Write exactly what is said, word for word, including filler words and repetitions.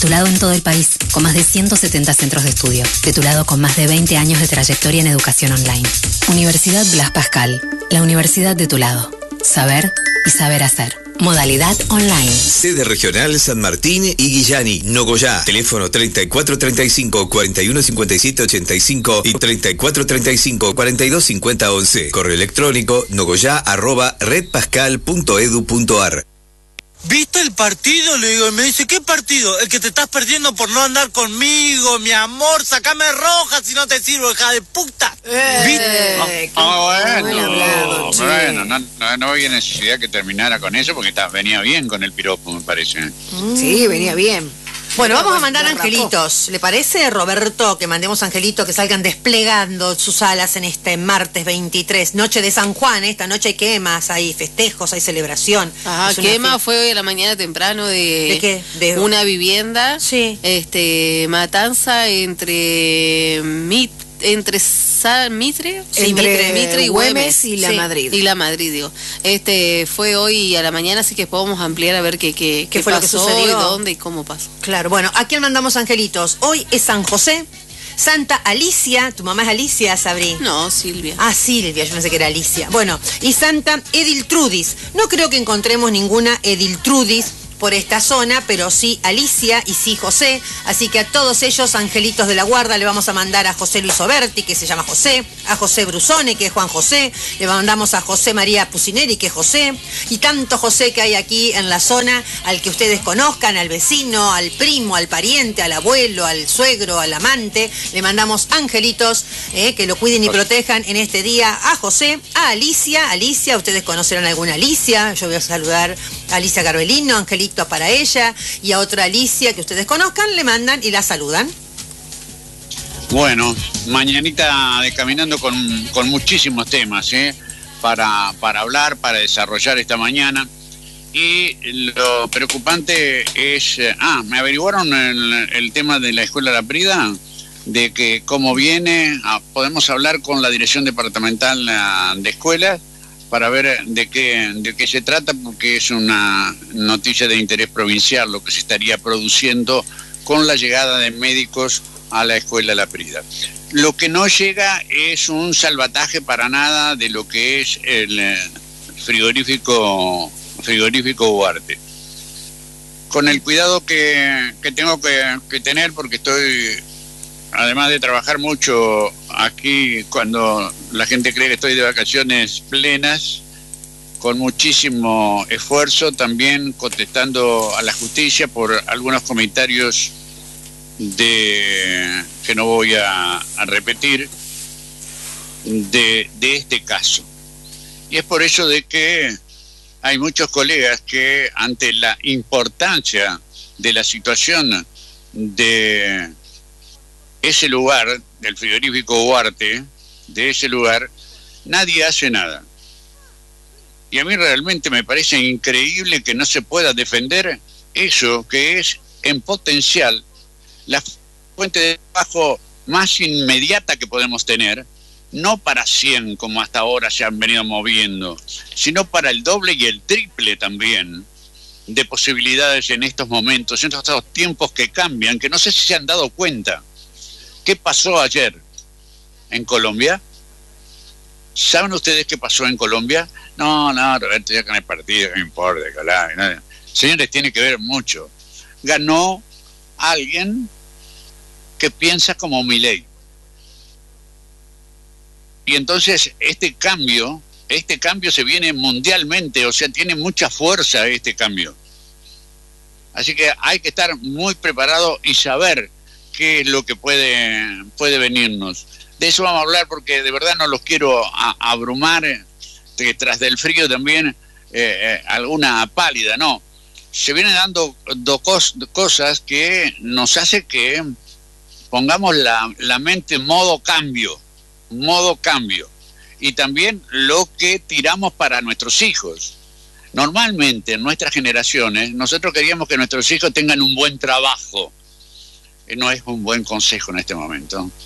Tu Lado en todo el país, con más de ciento setenta centros de estudio. De Tu Lado con más de veinte años de trayectoria en educación online. Universidad Blas Pascal, la universidad de Tu Lado. Saber y saber hacer. Modalidad online. Sede regional San Martín y Guillani, Nogoyá. Teléfono treinta y cuatro treinta y cinco, cuarenta y uno cincuenta y siete ochenta y cinco y treinta y cuatro treinta y cinco, cuarenta y dos cincuenta once. Correo electrónico nogoyá arroba redpascal punto edu punto ar. ¿Viste el partido? Le digo, y me dice, ¿qué partido? El que te estás perdiendo por no andar conmigo, mi amor, sacame roja si no te sirvo, hija de puta. Eh, ¿Viste? Ah, oh, bueno, hablado, bueno, no, no, no había necesidad que terminara con eso porque está, venía bien con el piropo, me parece. Sí, venía bien. Bueno, vamos a mandar Derrapó. angelitos. ¿Le parece, Roberto, que mandemos angelitos que salgan desplegando sus alas en este martes veintitrés, noche de San Juan? Esta noche hay quemas, hay festejos, hay celebración. Ajá, Es una quema fiesta. fue hoy a la mañana temprano de, ¿De qué? De- una vivienda. Sí. Este, matanza entre mit, entre San Mitre, Sí, Entre Mitre, Mitre y Güemes Güemes y La Sí, Madrid. Y La Madrid, digo. Este, fue hoy a la mañana, así que podemos ampliar a ver qué, qué, ¿Qué fue lo que pasó sucedió? y dónde y cómo pasó. Claro, bueno, ¿a quién mandamos angelitos? Hoy es San José, Santa Alicia, tu mamá es Alicia, Sabri. No, Silvia. Ah, Silvia, yo pensé que era Alicia. Bueno, y Santa Ediltrudis. No creo que encontremos ninguna Ediltrudis por esta zona, pero sí Alicia y sí José. Así que a todos ellos, angelitos de la guarda, le vamos a mandar a José Luis Oberti, que se llama José, a José Brusone, que es Juan José, le mandamos a José María Pucineri, que es José, y tanto José que hay aquí en la zona, al que ustedes conozcan, al vecino, al primo, al pariente, al abuelo, al suegro, al amante, le mandamos angelitos eh, que lo cuiden y protejan en este día a José, a Alicia. Alicia, ustedes conocerán alguna Alicia, yo voy a saludar a Alicia Garbelino, angelito para ella, y a otra Alicia que ustedes conozcan, le mandan y la saludan. Bueno, mañanita de Caminando con, con muchísimos temas, ¿eh? Para, para hablar, para desarrollar esta mañana. Y lo preocupante es... eh, ah, me averiguaron el, el tema de la Escuela La Prida, de que cómo viene, ah, podemos hablar con la Dirección Departamental ah, de Escuelas para ver de qué, de qué se trata, porque es una noticia de interés provincial lo que se estaría produciendo con la llegada de médicos a la Escuela La Prida. Lo que no llega es un salvataje para nada de lo que es el eh, frigorífico, frigorífico Huarte. Con el cuidado que, que tengo que, que tener, porque estoy, además de trabajar mucho aquí, cuando la gente cree que estoy de vacaciones plenas, con muchísimo esfuerzo, también contestando a la justicia por algunos comentarios de que no voy a, a repetir de, de este caso. Y es por eso de que hay muchos colegas que, ante la importancia de la situación de ese lugar, del frigorífico Huarte, de ese lugar, nadie hace nada. Y a mí realmente me parece increíble que no se pueda defender eso que es en potencial la fuente de trabajo más inmediata que podemos tener, no para cien como hasta ahora se han venido moviendo, sino para el doble y el triple también de posibilidades en estos momentos, en estos tiempos que cambian, que no sé si se han dado cuenta. ¿Qué pasó ayer en Colombia? ¿Saben ustedes qué pasó en Colombia? No, no, Roberto, ya con el partido, no importa, Colombia, nada. Señores, tiene que ver mucho. Ganó alguien que piensa como Milei. Y entonces este cambio, este cambio se viene mundialmente, o sea, tiene mucha fuerza este cambio. Así que hay que estar muy preparado y saber qué es lo que puede, puede venirnos. De eso vamos a hablar porque de verdad no los quiero a, abrumar, que tras del frío también eh, eh, alguna pálida, no. Se vienen dando dos cos, cosas que nos hace que pongamos la, la mente en modo cambio, modo cambio. Y también lo que tiramos para nuestros hijos. Normalmente en nuestras generaciones nosotros queríamos que nuestros hijos tengan un buen trabajo. No es un buen consejo en este momento.